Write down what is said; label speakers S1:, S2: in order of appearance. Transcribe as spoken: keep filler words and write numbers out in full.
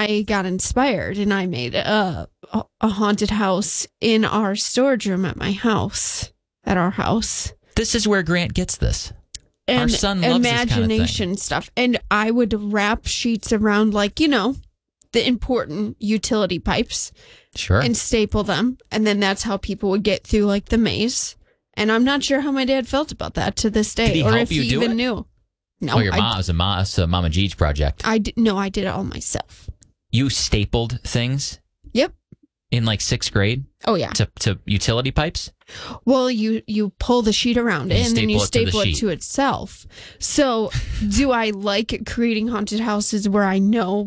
S1: I got inspired and I made a, a haunted house in our storage room at my house, at our house.
S2: This is where Grant gets this.
S1: And
S2: our son loves
S1: imagination
S2: this kind of thing.
S1: stuff. And I would wrap sheets around, like, you know, the important utility pipes.
S2: Sure.
S1: And staple them. And then that's how people would get through, like, the maze. And I'm not sure how my dad felt about that to this day.
S2: Did he
S1: or
S2: help
S1: if
S2: you
S1: he
S2: do
S1: even
S2: it?
S1: knew. No.
S2: Oh, your
S1: I,
S2: mom was a, ma- it's a Mama G's project.
S1: I did, no, I did it all myself.
S2: You stapled things
S1: Yep.
S2: in like sixth grade
S1: Oh, yeah.
S2: to, to utility pipes?
S1: Well, you, you pull the sheet around
S2: And
S1: it
S2: you
S1: and then you
S2: staple it to the
S1: staple it
S2: sheet.
S1: to itself. So do I like creating haunted houses where I know